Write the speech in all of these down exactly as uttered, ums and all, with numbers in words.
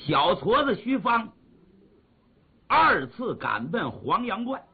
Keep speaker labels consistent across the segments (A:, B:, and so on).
A: 小矬子徐芳二次赶奔黄阳关，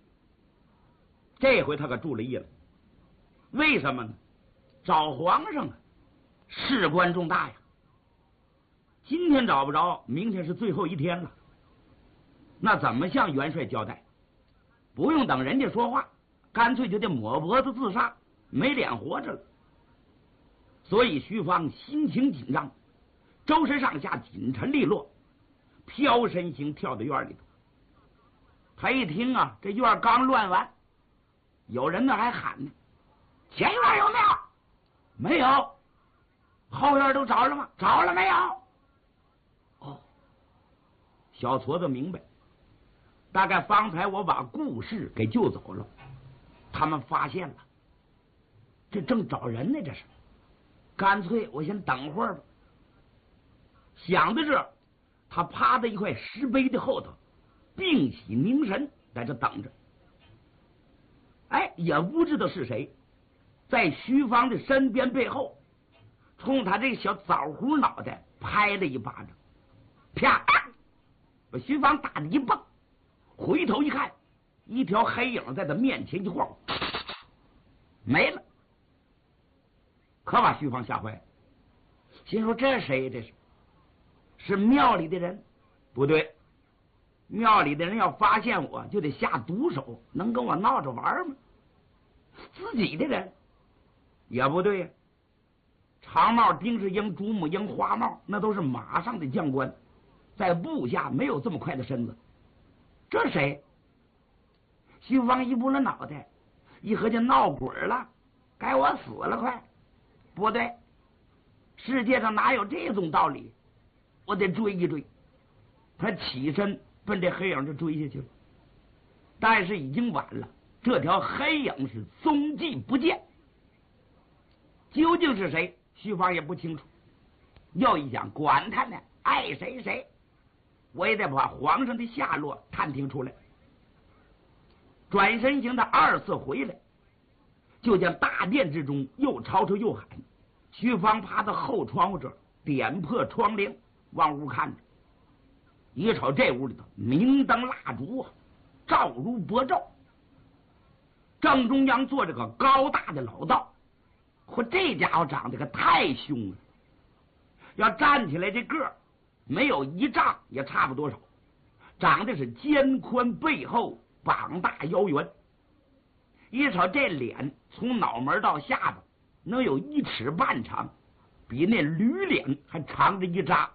A: 这回他可注了意了。为什么呢？找皇上啊，事关重大呀。今天找不着，明天是最后一天了。那怎么向元帅交代？不用等人家说话，干脆就得抹脖子自杀，没脸活着了。所以徐芳心情紧张，周身上下紧沉利落，飘身形跳到院里头。他一听啊，这院刚乱完，有人呢还喊呢：“前院有没有？没有。后院都着了吗？着了没有？”哦，小矬子明白，大概方才我把顾氏给救走了，他们发现了，这正找人呢，这是。干脆我先等会儿吧。想到这，他趴在一块石碑的后头，屏息凝神，在这等着。哎，也不知道是谁，在徐芳的身边背后，冲他这个小枣核脑袋拍了一巴掌，啪，把徐芳打的一蹦。回头一看，一条黑影在他面前一晃，没了。可把徐芳吓坏了，心说这谁？这是是庙里的人？不对，庙里的人要发现我就得下毒手，能跟我闹着玩吗？自己的人也不对呀。长帽、丁世英、朱母英、花帽，那都是马上的将官，在部下没有这么快的身子。这谁？徐芳一拨了脑袋，一合计闹鬼了，该我死了快。不对，世界上哪有这种道理？我得追一追。他起身奔这黑影就追下去了，但是已经晚了，这条黑影是踪迹不见。究竟是谁？徐芳也不清楚。又一想，管他呢，爱谁谁，我也得把皇上的下落探听出来。转身行，他二次回来，就见大殿之中又吵吵又喊。徐芳趴在后窗户这儿，点破窗棂往屋看着。一瞅这屋里头明灯蜡烛啊，照如薄昼。正中央坐着个高大的老道，嚯，这家伙长得可太凶了，要站起来这个儿没有一丈也差不多少，长得是肩宽背厚，膀大腰圆。一瞅这脸，从脑门到下巴能有一尺半长，比那驴脸还长着一扎。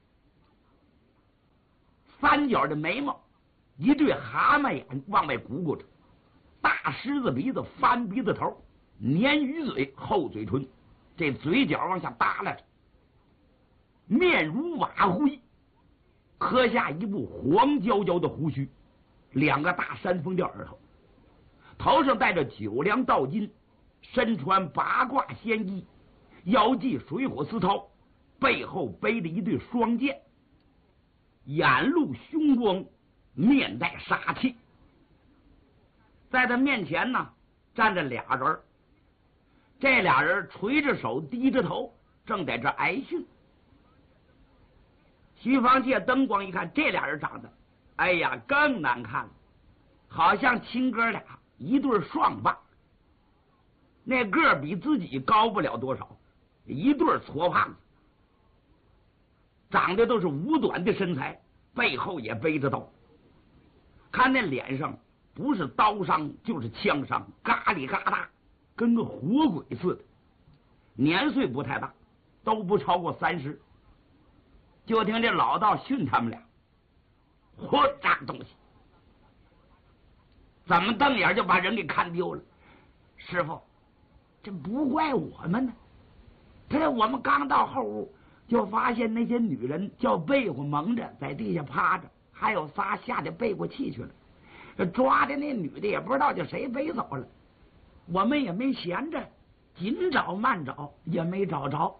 A: 三角的眉毛，一对蛤蟆眼往外鼓鼓着，大狮子鼻子，翻鼻子头，鲶鱼嘴，厚嘴唇，这嘴角往下耷拉着，面如瓦灰，磕下一部黄焦焦的胡须，两个大山峰吊耳朵，头上戴着九梁道巾，身穿八卦仙衣，腰系水火丝绦，背后背着一对双剑，眼露凶光，面带杀气。在他面前呢站着俩人，这俩人垂着手低着头，正在这挨训。徐芳借灯光一看，这俩人长得哎呀更难看了，好像亲哥俩，一对双棒。那个比自己高不了多少，一对矬胖子，长得都是五短的身材，背后也背着刀。看那脸上不是刀伤就是枪伤，嘎里嘎哒，跟个活鬼似的。年岁不太大，都不超过三十。就听这老道训他们俩：“混账东西，怎么瞪眼就把人给看丢了？师傅，这不怪我们呢。这我们刚到后屋，就发现那些女人叫被窝蒙着，在地下趴着，还有仨吓得背过气去了。抓的那女的也不知道叫谁背走了，我们也没闲着，紧找慢找也没找着。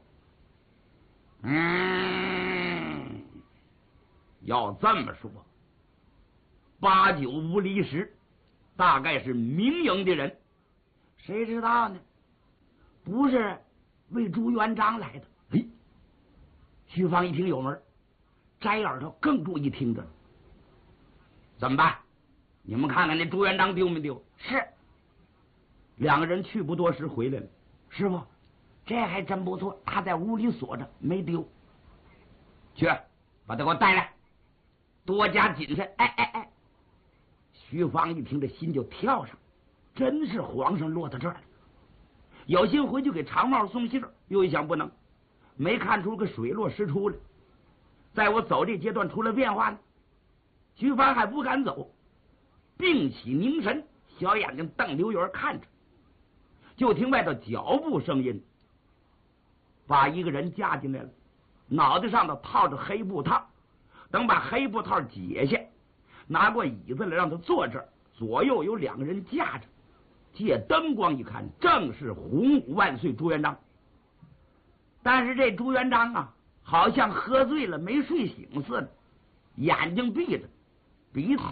A: 嗯，要这么说，八九不离十，大概是明营的人，谁知道呢？不是为朱元璋来的。哎，徐芳一听有门， 摘耳朵更注意听着。怎么办？你们看看那朱元璋丢没丢？是。两个人去不多时回来了。师傅，这还真不错，他在屋里锁着，没丢。去，把他给我带来，多加谨慎。哎哎哎！徐芳一听，这心就跳上，真是皇上落到这儿了。有心回去给长帽送信儿，又一想不能，没看出个水落石出来。在我走这阶段出了变化呢，徐芳还不敢走，屏气凝神，小眼睛瞪溜圆看着。就听外头脚步声音，把一个人架进来了，脑袋上头套着黑布套。等把黑布套解下，拿过椅子来让他坐这儿，左右有两个人架着。借灯光一看，正是洪武万岁朱元璋。但是这朱元璋啊，好像喝醉了没睡醒似的，眼睛闭着，鼻子。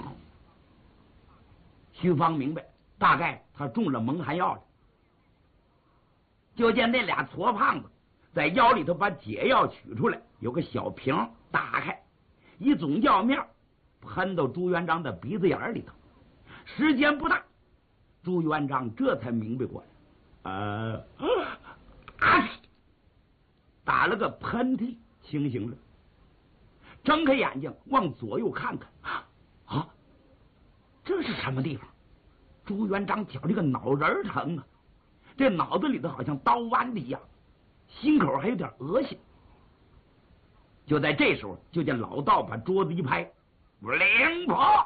A: 徐芳明白，大概他中了蒙汗药了。就见那俩矬胖子在腰里头把解药取出来，有个小瓶打开，一总药面喷到朱元璋的鼻子眼里头。时间不大，朱元璋这才明白过来，呃，啊，打了个喷嚏，清醒了，睁开眼睛往左右看看，啊，这是什么地方？朱元璋觉这个脑仁疼啊，这脑子里头好像刀剜的一样，心口还有点恶心。就在这时候，就见老道把桌子一拍，灵婆，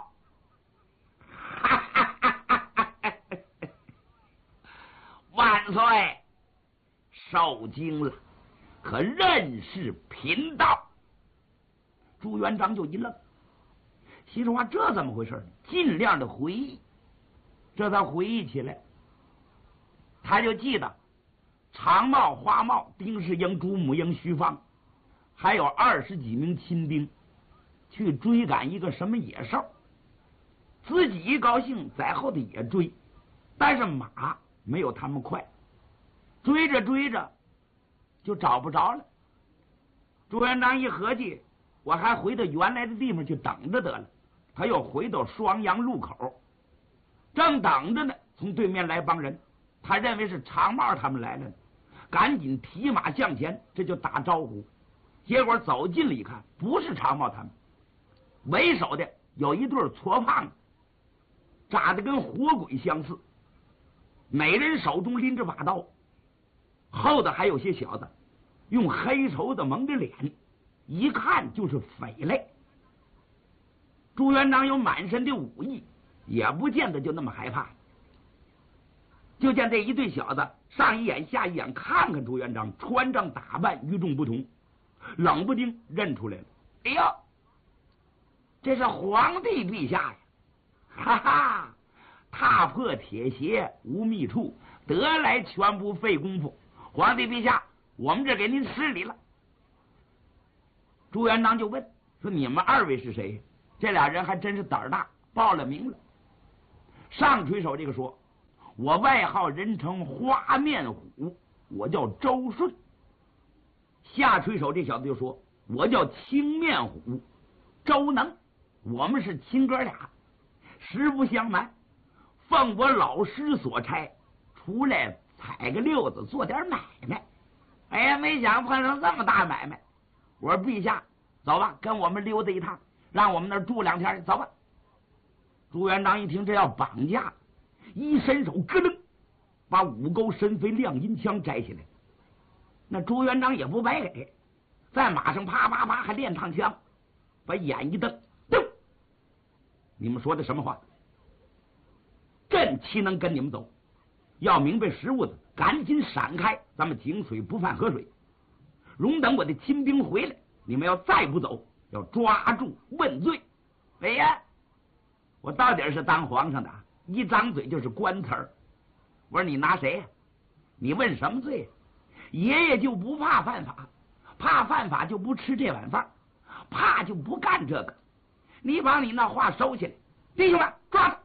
A: 万岁，受惊了，可任是贫道。朱元璋就一愣，心说话这怎么回事呢？尽量的回忆，这才回忆起来，他就记得长帽、花帽、丁世英、朱母英、徐芳，还有二十几名亲兵去追赶一个什么野兽，自己一高兴在后头也追，但是马没有他们快，追着追着就找不着了。朱元璋一合计，我还回到原来的地方去等着得了。他又回到双阳路口，正等着呢，从对面来帮人，他认为是长帽他们来了呢，赶紧提马向前，这就打招呼。结果走近了一看，不是长帽他们，为首的有一对矬胖子，长得跟活鬼相似，每人手中拎着把刀，后头还有些小子用黑绸子蒙着脸，一看就是匪类。朱元璋有满身的武艺，也不见得就那么害怕。就见这一对小子上一眼下一眼看看朱元璋，穿上打扮与众不同，冷不丁认出来了。哎呦，这是皇帝陛下呀！哈哈，踏破铁鞋无觅处，得来全不费功夫。皇帝陛下，我们这给您施礼了。朱元璋就问说：“你们二位是谁？”这俩人还真是胆儿大，报了名了。上垂手这个说：“我外号人称花面虎，我叫周顺。”下垂手这小子就说：“我叫青面虎，周能。我们是亲哥俩。实不相瞒，奉我老师所差，出来采个溜子，做点买卖。哎呀，没想碰上这么大买卖。我说陛下，走吧，跟我们溜达一趟，让我们那儿住两天，走吧。”朱元璋一听这要绑架，一伸手咯噔，把五钩神飞亮银枪摘下来。那朱元璋也不白给，在马上啪啪啪还练趟枪，把眼一瞪，噔！你们说的什么话？朕岂能跟你们走？要明白实物的，赶紧闪开，咱们井水不犯河水。容等我的亲兵回来，你们要再不走，要抓住问罪。哎呀，我到底是当皇上的，一张嘴就是官词儿。我说你拿谁呀？你问什么罪？爷爷就不怕犯法，怕犯法就不吃这碗饭，怕就不干这个。你把你那话收起来，弟兄们抓他！